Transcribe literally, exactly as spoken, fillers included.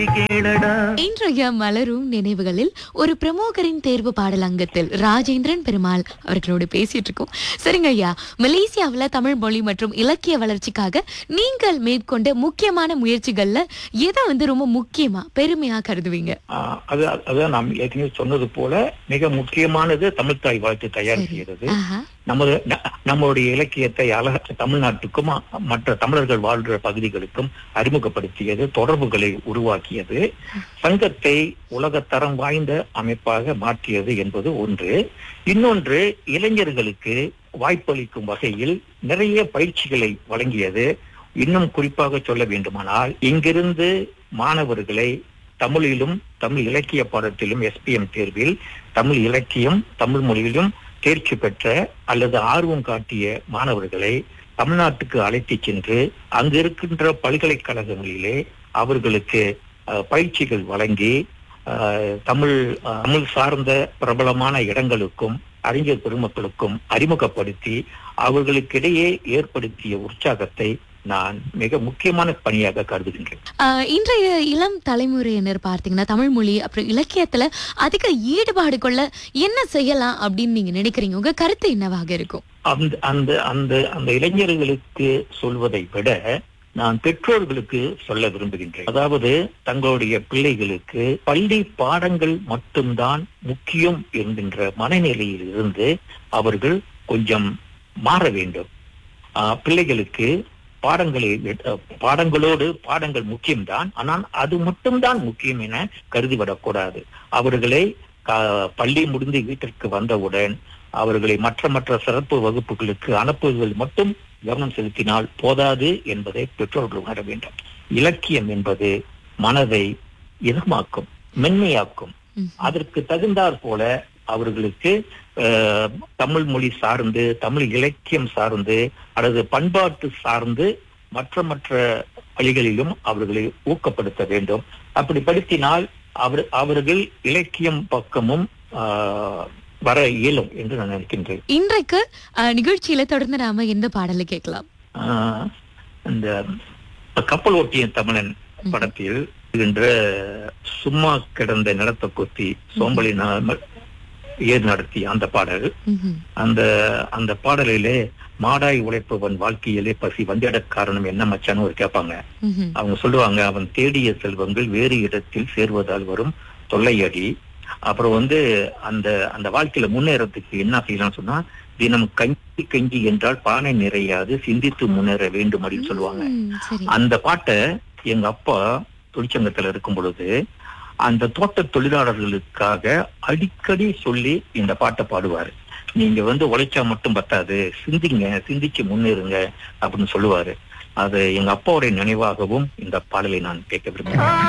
இன்றைய மலரும் நினைவுகளில் ஒரு பிரமுகரின் தேர்வு பாடல் அங்கத்தில் ராஜேந்திரன் பெருமாள் அவர்களோடு பேசிட்டு இருக்கோம். சரிங்க ஐயா, மலேசியாவுல தமிழ் மொழி மற்றும் இலக்கிய வளர்ச்சிக்காக நீங்கள் மேற்கொண்ட முக்கியமான முயற்சிகள்ல எதை வந்து ரொம்ப முக்கியமா பெருமையா கருதுவீங்க? ஆஹ் அது அதான் நாம் ஏற்கனவே சொன்னது போல மிக முக்கியமானது தமிழ் தாய் வாழ்த்து தயார் செய்கிறது. ஆஹா. நமது ந- நம்முடைய இலக்கியத்தை அழக தமிழ்நாட்டுக்கும் அ- மற்ற தமிழர்கள் வாழ்ற பகுதிகளுக்கும் அறிமுகப்படுத்தியது, தொடர்புகளை உருவாக்கியது, சங்கத்தை உலகத்தரம் வாய்ந்த அமைப்பாக மாற்றியது என்பது ஒன்று. இன்னொன்று, இளைஞர்களுக்கு வாய்ப்பளிக்கும் வகையில் நிறைய பயிற்சிகளை வழங்கியது. இன்னும் குறிப்பாக சொல்ல வேண்டுமானால், இங்கிருந்து மாணவர்களை தமிழிலும் தமிழ் இலக்கிய பாடத்திலும் எஸ்பிஎம் தேர்வில் தமிழ் இலக்கியம் தமிழ் மொழியிலும் தேர்ச்சி பெற்ற அல்லது ஆர்வம் காட்டிய மாணவர்களை தமிழ்நாட்டுக்கு அழைத்து சென்று அங்கு இருக்கின்ற பல்கலைக்கழகங்களிலே அவர்களுக்கு அஹ், பயிற்சிகள் வழங்கி அஹ், தமிழ் அஹ், தமிழ் சார்ந்த பிரபலமான இடங்களுக்கும் அறிஞர் பெருமக்களுக்கும் அறிமுகப்படுத்தி அவர்களுக்கிடையே ஏற்படுத்திய உற்சாகத்தை நான் மிக முக்கியமான பணியாக கருதுகின்றேன். ஆஹ் இன்றைய இளம் தலைமுறையினர் பார்த்தீங்கன்னா தமிழ் மொழி அப்புறம் இலக்கியத்துல அதிக ஈடுபாடு கொள்ள என்ன செய்யலாம் அப்படின்னு நீங்க நினைக்கிறீங்க? உங்க கருத்து என்னவாக இருக்கும்? அந்த அந்த அந்த அந்த இளைஞர்களுக்கு சொல்வதை விட நான் பெற்றோர்களுக்கு சொல்ல விரும்புகின்றேன். அதாவது தங்களுடைய பிள்ளைகளுக்கு பள்ளி பாடங்கள் மட்டும்தான் முக்கியம் என்கின்ற மனநிலையில் இருந்து அவர்கள் கொஞ்சம் மாற வேண்டும். ஆஹ் பிள்ளைகளுக்கு பாடங்களை விட- பாடங்களோடு பாடங்கள் முக்கியம்தான், ஆனால் அது மட்டும்தான் முக்கியம் என கருதிவிடக்கூடாது. அவர்களை க- பள்ளி முடிந்து வீட்டிற்கு வந்தவுடன் அவர்களை மற்ற மற்ற சிறப்பு வகுப்புகளுக்கு அனுப்புவதில் மட்டும் கவனம் செலுத்தினால் போதாது என்பதை பெற்றோர்கள் உணர வேண்டும். இலக்கியம் என்பது மனதை இதமாக்கும், மென்மையாக்கும். ம். அதற்கு தகுந்தாற் போல அவர்களுக்கு அஹ், தமிழ் மொழி சார்ந்து, தமிழ் இலக்கியம் சார்ந்து அல்லது பண்பாட்டு சார்ந்து மற்ற மற்ற வழிகளிலும் அவர்களை ஊக்கப்படுத்த வேண்டும். அப்படி படுத்தினால் அவர் அவர்கள் இலக்கியம் பக்கமும் ஆஹ், வர இயலும் என்று நான் நினைக்கின்றேன். இன்றைக்கு ஆஹ், நிகழ்ச்சியில தொடர்ந்து நாம எந்த பாடலை கேட்கலாம்? ஆஹ், இந்த கப்பல் ஓட்டிய தமிழன் படத்தில் இருக்கின்ற சும்மா கிடந்த நிலத்தை கொத்தி சோம்பலி நாமல் ஏர் நடத்திய அந்த பாடல், ம்ஹும். அந்த அந்த பாடலிலே மாடாய் உழைப்பவன் வாழ்க்கையிலே பசி வந்திட காரணம் என்ன மச்சான்னு ஒரு கேட்பாங்க. ம்ஹும். அவங்க சொல்லுவாங்க, அவன் தேடிய செல்வங்கள் வேறு இடத்தில் சேர்வதால் வரும் தொல்லையடி. அப்புறம் வந்து அந்த அந்த வாழ்க்கையில முன்னேறத்துக்கு என்ன செய்யலாம் சொன்னா, தினம் கஞ்சி கஞ்சி என்றால் பானை நிறையாது, சிந்தித்து முன்னேற வேண்டும் அப்படின்னு சொல்லுவாங்க. ம், சரி. அந்த பாட்டை எங்க அப்பா தொழிற்சங்கத்துல இருக்கும் பொழுது அந்த தோட்ட தொழிலாளர்களுக்காக அடிக்கடி சொல்லி இந்த பாட்டை பாடுவாரு. நீங்க வந்து உழைச்சா மட்டும் பத்தாது, சிந்திங்க, சிந்திச்சு முன்னேறுங்க அப்படின்னு சொல்லுவாரு. அது எங்க அப்பாவுடைய நினைவாகவும் இந்த பாடலை நான் கேட்க விரும்புகிறேன்.